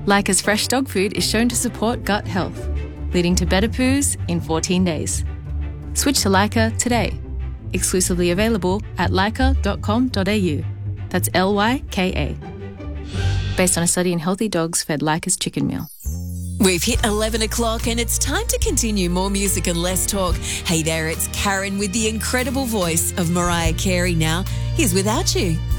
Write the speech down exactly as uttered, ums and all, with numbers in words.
Lyca's fresh dog food is shown to support gut health, leading to better poos in fourteen days. Switch to Lyca today. Exclusively available at lyca dot com dot a u. That's L Y K A. Based on a study in healthy dogs fed Lyca's chicken meal. We've hit eleven o'clock and it's time to continue more music and less talk. Hey there, it's Karen with the incredible voice of Mariah Carey now. Here's Without You.